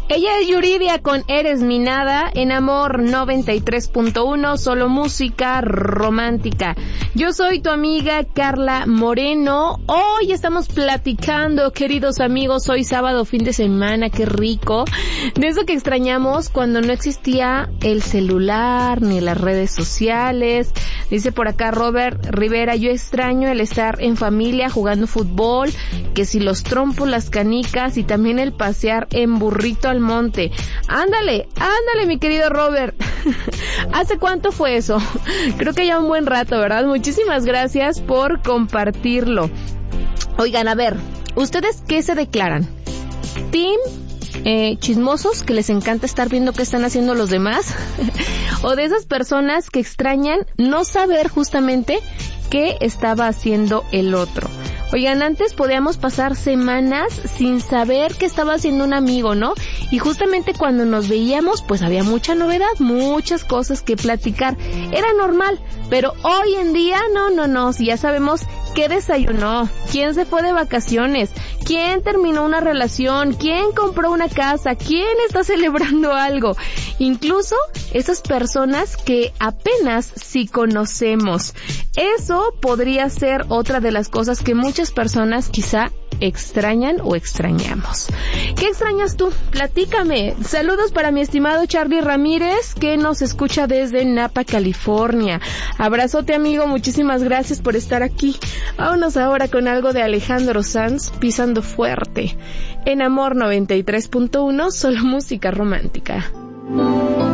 Ella es Yuridia con Eres mi nada en Amor 93.1, solo música romántica. Yo soy tu amiga Carla Moreno. Hoy estamos platicando, queridos amigos, hoy sábado, fin de semana, qué rico. De eso que extrañamos cuando no existía el celular ni las redes sociales. Dice por acá Robert Rivera, yo extraño el estar en familia jugando fútbol, que si los trompos, las canicas y también el pasear en burrito al monte. Ándale, mi querido Robert. ¿Hace cuánto fue eso? Creo que ya un buen rato, ¿verdad? Muchísimas gracias por compartirlo. Oigan, a ver, ¿ustedes qué se declaran? ¿Team chismosos que les encanta estar viendo qué están haciendo los demás? ¿O de esas personas que extrañan no saber justamente qué estaba haciendo el otro? Oigan, antes podíamos pasar semanas sin saber qué estaba haciendo un amigo, ¿no? Y justamente cuando nos veíamos, pues había mucha novedad, muchas cosas que platicar. Era normal, pero hoy en día, no, si ya sabemos qué desayunó, quién se fue de vacaciones, quién terminó una relación, quién compró una casa, quién está celebrando algo. Incluso esas personas que apenas sí conocemos. Eso podría ser otra de las cosas que muchas personas quizá extrañan o extrañamos. ¿Qué extrañas tú? Platícame. Saludos para mi estimado Charlie Ramírez, que nos escucha desde Napa, California. Abrazote, amigo, muchísimas gracias por estar aquí. Vámonos ahora con algo de Alejandro Sanz, Pisando Fuerte. En Amor 93.1, solo música romántica.